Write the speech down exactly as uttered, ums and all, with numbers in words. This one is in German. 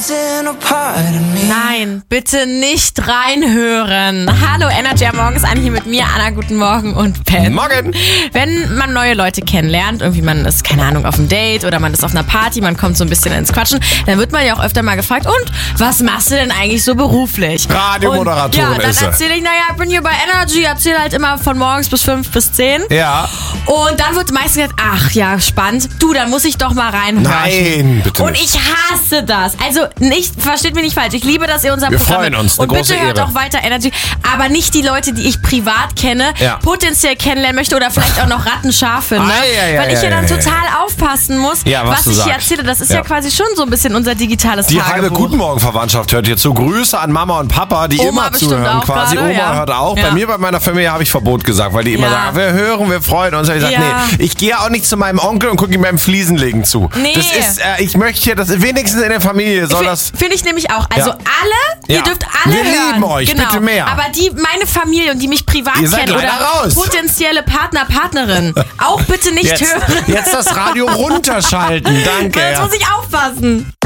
Nein, bitte nicht reinhören. Hallo Energy am Morgen ist an hier mit mir, Anna, guten Morgen und Ben. Morgen. Wenn man neue Leute kennenlernt, irgendwie man ist, keine Ahnung, auf einem Date oder man ist auf einer Party, man kommt so ein bisschen ins Quatschen, dann wird man ja auch öfter mal gefragt, und was machst du denn eigentlich so beruflich? Radiomoderatorin und, ja, ist dann er. erzähle ich, naja, ich bin hier bei Energy, erzähle halt immer von morgens bis fünf bis zehn. Ja. Und dann wird meistens gesagt, ach ja, spannend. Du, dann muss ich doch mal reinhören. Nein, bitte Und nicht. ich hasse das. Also nicht, versteht mich nicht falsch. Ich liebe, dass ihr unser Wir Programm freuen hört. uns, eine Und bitte große hört Ehre. auch weiter Energy. Aber nicht die Leute, die ich privat kenne, Ja. potenziell kennenlernen möchte oder vielleicht auch noch rattenscharf finde. Ah, ja, ja, Weil ich ja, ja, dann ja, ja. total aufpassen muss, Ja, was was du ich hier sagst. erzähle. Das ist ja. Ja. quasi schon so ein bisschen unser digitales Die Tagebuch. halbe Guten Morgen Verwandtschaft hört hier zu. Grüße an Mama und Papa, die Oma immer bestimmt zuhören auch quasi. gerade, Oma ja. hört auch. Ja. Bei mir, bei meiner Familie habe ich Verbot gesagt, weil die immer Ja. sagen, wir hören, wir freuen uns. Und ich sage, Ja. nee, ich gehe auch nicht zu meinem Onkel und gucke ihm beim Fliesenlegen zu. Nee. Das ist, äh, ich möchte hier, das wenigstens in der Familie soll das... Finde ich nämlich auch. Also Ja. alle, ihr Ja. dürft alle Wir hören. lieben euch, genau. bitte mehr. Aber die, meine Familie und die mich privat Ihr seid kennen oder leider raus. potenzielle Partner, Partnerin, auch bitte nicht Jetzt, hören. jetzt das Radio runterschalten, danke. Jetzt Ja. muss ich aufpassen.